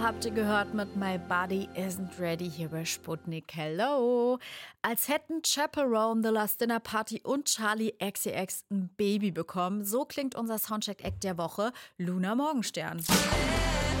Habt ihr gehört mit My Body Isn't Ready hier bei Sputnik? Hello! Als hätten Chaperone, The Last Dinner Party und Charlie XCX ein Baby bekommen. So klingt unser Soundcheck-Act der Woche, Luna Morgenstern.